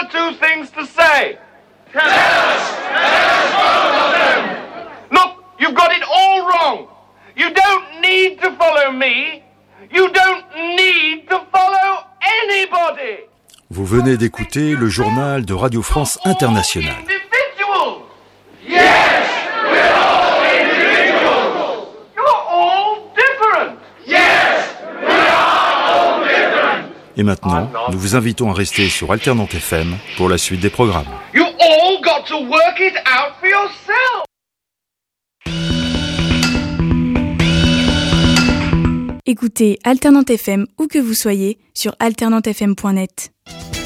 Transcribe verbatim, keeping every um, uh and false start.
or two things to say. Tell us! Tell us both of them! Look, you've got it all wrong. You don't need to follow me. You don't need to follow anybody. Vous venez d'écouter le journal de Radio France Internationale. Yes, we're all individuals. You're all different. Yes, we are all different. Et maintenant, nous vous invitons à rester sur Alternante F M pour la suite des programmes. You all got to work it out for yourself. Écoutez Alternante F M où que vous soyez sur alternante f m point net.